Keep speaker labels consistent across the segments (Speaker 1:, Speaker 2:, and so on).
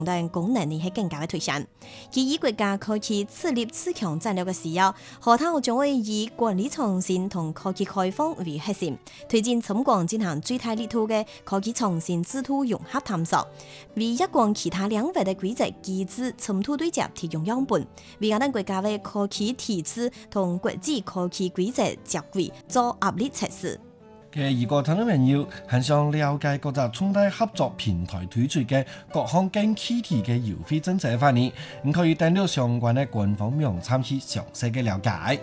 Speaker 1: 但功能力係更加嘅推進。基於國家科技自立自強戰略嘅需要，河套將會以管理創新同科技開放為核心，推進深廣進行最大力度嘅科技創新制度融合探索，為一廣其他領域嘅規則機制深度對接提供樣本，為我哋國家嘅科技體制同國際科技規則接軌做壓力測試。
Speaker 2: 如果聽眾朋友很想了解各個重大合作平台推出嘅各項更具體嘅優惠政策嘅話呢，你可以登錄相關嘅官方網站去詳細嘅了解。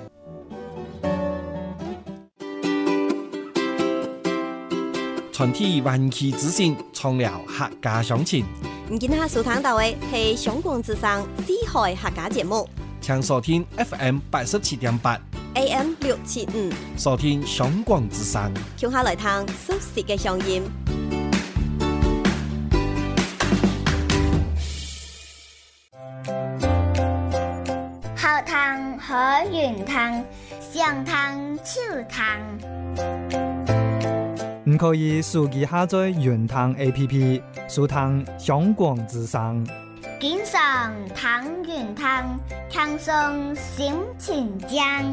Speaker 2: 全體灣區資訊，創了客家鄉情。
Speaker 1: 今下收聽到嘅係香港之聲四海客家節目，
Speaker 2: 請收聽 FM 87.8。
Speaker 1: AM 675，
Speaker 2: 收聽香港之聲，
Speaker 1: 聽下來聽熟悉嘅聲音。
Speaker 3: 後堂可原堂，上堂秋堂。
Speaker 4: 唔可以手機下載原堂 APP， 收聽香港之聲。
Speaker 3: 經常聽原堂，輕鬆心情醬。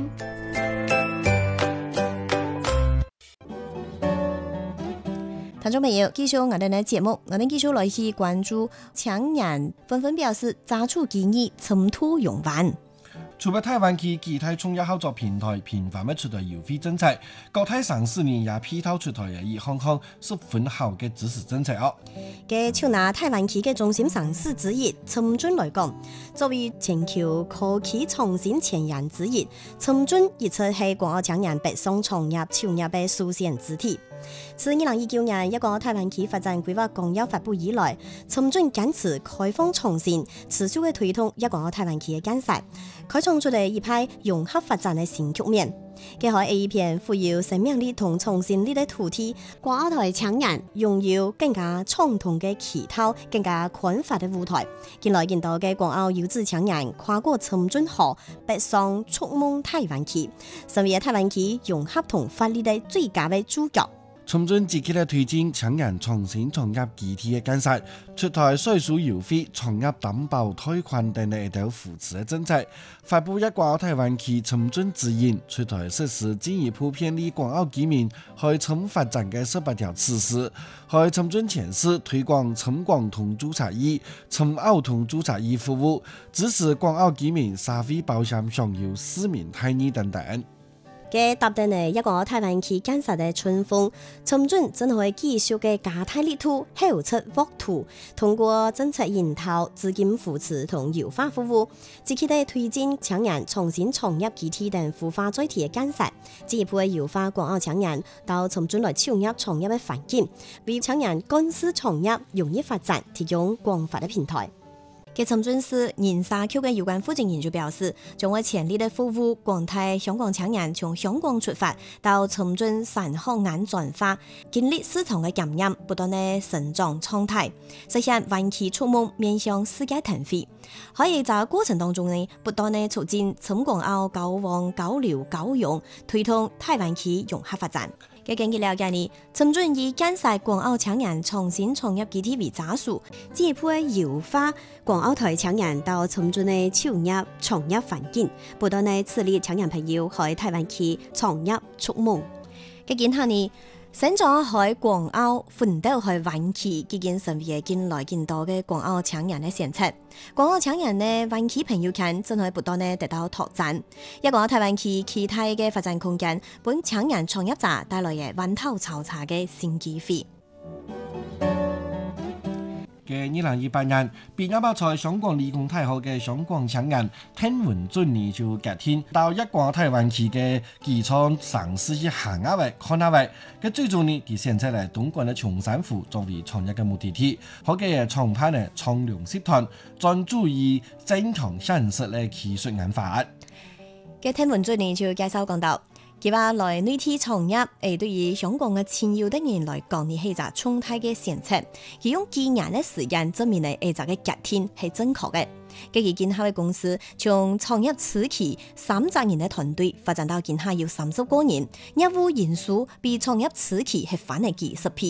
Speaker 1: 聽眾朋友，繼續我哋嘅節目，我哋繼續來去關注青年紛紛表示揸住建議深度用完。
Speaker 2: 除咗台灣其他創業合作平台頻繁嘅出台優惠政策，國泰上市年也批透出台嘅一項項十分好嘅支持政策哦。
Speaker 1: 嘅就拿台灣區嘅中心上市之一深圳來講，作為全球科技創新前沿之一，深圳一直係港澳青年北上創業、創業嘅首選之地。自2019年一個台灣區發展規劃綱要發布以來，深圳堅持開放創新，持續嘅推動一個台灣區嘅建設，開創出嚟一派融合發展嘅新局面。佢喺一片富有生命力同創新力嘅土地，港澳台青年擁有更加暢通嘅渠道、更加寬闊嘅舞台。近來見到嘅港澳優質青年跨過深圳河，北上觸夢台灣區，成為台灣區融合同發力嘅最佳嘅主角。
Speaker 2: 深圳積極地推進青年創新創業基地嘅建設，出台稅收優惠、創業擔保貸款等嘅一道扶持嘅政策，發布一個台灣區深圳指引，出台實施進一步便利港澳居民去深發展嘅18條措施，去深圳前市推廣深廣通註冊易、深澳通註冊易服務，支持港澳居民社會保險享有市民待遇等等。
Speaker 1: 嘅搭定呢一個台灣區建設嘅春風，深圳真係繼續嘅加大力度，後出沃土，通過政策引導、資金扶持同優化服務，積極地推進青年創新創業基地等孵化載體嘅建設，進一步嘅優化港澳青年到深圳來創業嘅環境，為青年幹事創業容易發展提供廣泛嘅平台。嘅深圳市人社局嘅有關負責人就表示，將會全力的服務廣大香港青年從香港出發到深圳產學研轉化，經歷市場嘅檢驗，不斷的成長創態，實現灣區觸夢面向世界騰飛。喺在過程當中呢，不斷的促進深港澳交往交流交融，推動台灣區融合發展。嘅根據了解呢，深圳以建設港澳青年創新創業基地為扎數，進一步優化港澳台青年到深圳的創業環境，不斷的刺激青年朋友喺台灣區創業觸夢。嘅見下呢，先咗喺港澳奮鬥去灣區，基建成為近來見到嘅港澳青年嘅選擇。港澳青年嘅灣區朋友圈真係不斷地得到拓展，一個台灣區其他嘅發展空間，本青年創業者帶來嘅灣頭炒茶嘅新機會。
Speaker 2: 嘅2018年，畢業在香港理工大學嘅香港青年聽聞準呢就隔天到一個台灣區嘅機場嘗試去行下位、看下位。嘅最終呢，佢選擇嚟東莞嘅松山湖作為創業嘅目的地。好嘅創辦呢，創良集團專注於增強現實嘅技術研發。
Speaker 1: 嘅聽聞準呢就介紹講到。佢話來內地創業，對於香港嘅前有的人來講，呢係一個重大嘅選擇。佢用幾年嘅時間證明呢，呢個嘅決定係正確嘅。佢嘅建下嘅公司從創業初期30人嘅團隊發展到建下要30個人，業務人數比創業初期係翻嚟幾10倍。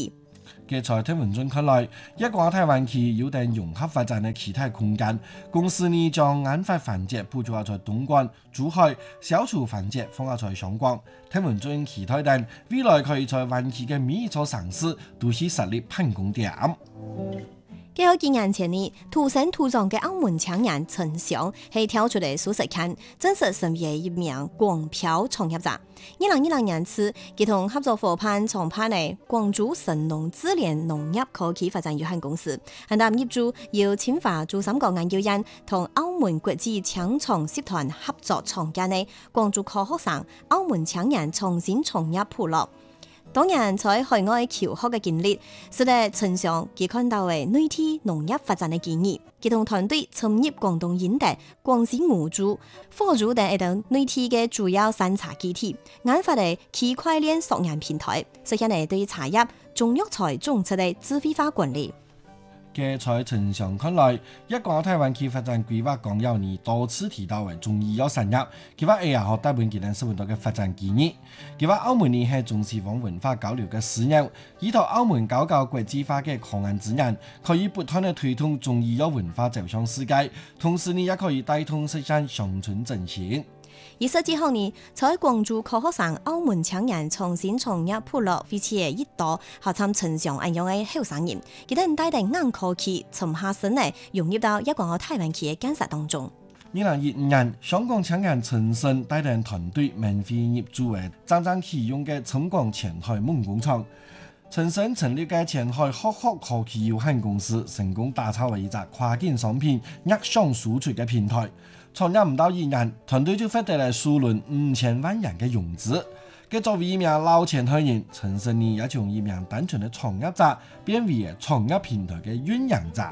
Speaker 2: 嘅在聽文中看來，一個台灣區有定融合發展嘅其他空間。公司呢將研發環節佈局在東莞、珠海，消除環節放在香港。聽文中期待定未來可以在灣區嘅每一座城市都是實力辦公點。
Speaker 1: 幾好幾年前呢，土生土長嘅澳門青年陳翔係跳出嚟數十間，真實成為一名廣漂創業者。2010年初，佢同合作夥伴創辦嘅廣州神農智聯農業科技發展有限公司，係擔業主由清華珠三角研究院同澳門國際青創集團合作創建嘅廣州科學城澳門青年創新創業部落。當然，在海外求學嘅經歷，使得陳翔佢看到嘅內地農業發展嘅建議，佢同團隊參與廣東英德、廣西梧州、福州等一等內地嘅主要山茶基地，研發嘅區塊鏈溯源平台，實現嚟對茶葉、中藥材種植嘅智慧化管理。
Speaker 2: 嘅在陳翔看來，一個台灣區發展規劃綱要呢多次提到嘅重要產業，佢話也學大本技能收到嘅發展建議。佢話澳門呢係重視往文化交流嘅事業，依託澳門搞國際化嘅抗癌指引，可以不斷地推動重要文化走向世界，同時呢也可以帶動實現鄉村振興。
Speaker 1: 而實之後呢，在廣州科學城澳門青年創新創業部落開始一度學參陳翔一樣嘅後生人，佢哋帶定硬科技沉下身嚟融入到一個台灣區嘅建設當中。
Speaker 2: 2015年，香港青年陳勝帶領團隊免費入駐嘅真正啟用嘅深港前海夢工廠。陳勝成立嘅前海學科技有限公司，成功打造為一隻跨境商品逆向輸出嘅平台。創業唔到1年，團隊就獲得了數輪5000萬元嘅融資。佢作為一名老前海人，陳勝呢也從一名單純嘅創業者變為創業平台嘅運營者。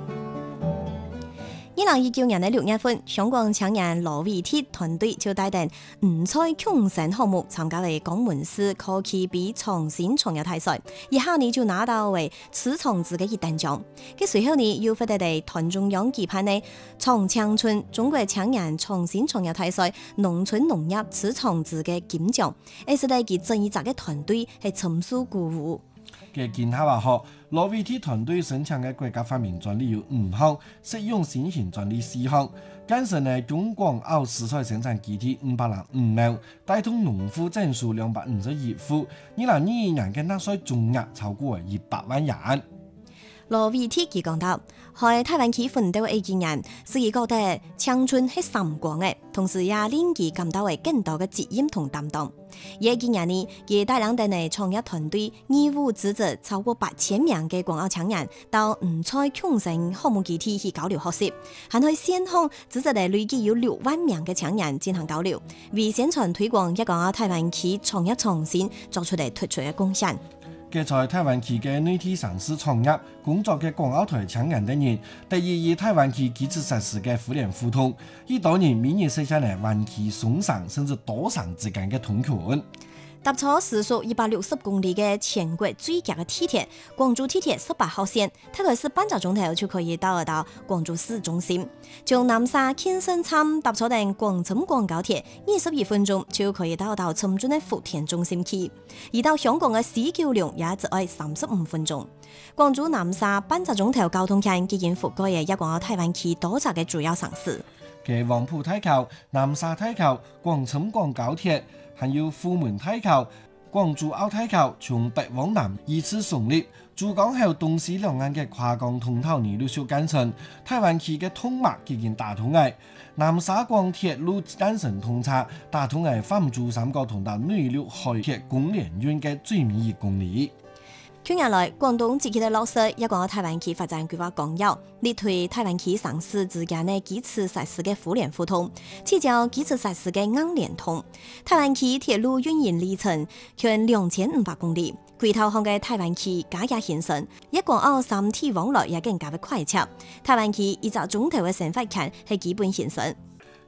Speaker 1: 2019年6月份，香港青年羅偉鐵團隊就帶定五彩強生項目參加為江門市科技比創新創業大賽，一下呢就拿到為始創子嘅一等獎。佢隨後呢又獲得地團中央舉辦嘅創青春中國青年創新創業大賽農村農業始創子嘅金獎，而是佢整一紮嘅團隊係參數鼓舞。
Speaker 2: 嘅見下話學，羅偉鐵團隊申請嘅國家發明專利有5項，適用先行專利4項。建成嘅中廣澳蔬菜生產基地505畝，帶動農戶增數251戶，2022年嘅納稅總額超過100萬元。
Speaker 1: 羅偉鐵佢講到，喺台灣區奮鬥嘅幾年，使佢覺得青春係閃光嘅，同時也令佢感到係更多嘅責任同擔當。而幾年呢，佢帶領嘅創業團隊義務組織超過8000名嘅廣澳青年到五彩強生項目基地去交流學習，還喺現行組織嘅累計有6萬名嘅青年進行交流，為宣傳推廣一個台灣區創業創新作出嚟突出嘅貢獻。
Speaker 2: 嘅在台灣區嘅內地城市創業工作嘅廣澳台青年等人，第二以台灣區基礎設施嘅互聯互通，以當年每年實現嚟灣區雙省甚至多省之間嘅通權。
Speaker 1: 搭坐時速160公里嘅全國最強嘅地鐵——廣州地鐵18號線，大概是半個鐘頭就可以到廣州市中心。從南沙建生站搭坐定廣深廣高鐵，21分鐘就可以到深圳嘅福田中心區。而到香港嘅西九龍也只係35分鐘。廣州南沙半個鐘頭交通圈已經覆蓋嘅一個台灣區多個嘅主要城市。
Speaker 2: 嘅黃埔大橋、南沙大橋、廣深廣高鐵，還有虎門大橋、廣珠澳大橋，從北往南依次成立。珠江口東西兩岸嘅跨江通道呢陸續建成，台灣區嘅通脈已經打通嘅。南沙廣鐵路建成通車，打通嘅泛珠三角通道內陸海鐵公聯運嘅最尾1公里。
Speaker 1: 去年來，廣東積極地落實一個台灣區發展規劃綱要，力推台灣區城市之間的基礎設施嘅互聯互通，聚焦基礎設施嘅硬聯通。台灣區鐵路運營里程近2500公里，規頭項嘅台灣區加價現成，一廣澳3體往來也更加嘅快捷。台灣區1個鐘頭嘅生活圈係基本現成。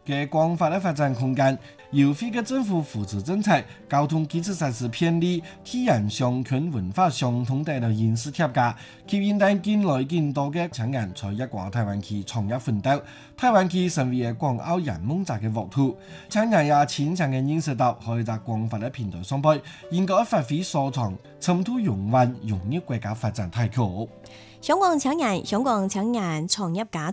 Speaker 2: 嘅廣泛嘅發展空間。由非嘅政府扶持政策、交通基礎設施便利、體驗相近、文化相通等嘅因素疊加，吸引到近來更多嘅青年在一廣台灣區創業奮鬥。台灣區成為嘅廣奧人夢宅嘅沃土，青年也淺層嘅認識到，可以在廣泛嘅平台上邊，應該發揮所長，深度融入國家發展大局。
Speaker 1: 香港青年創業家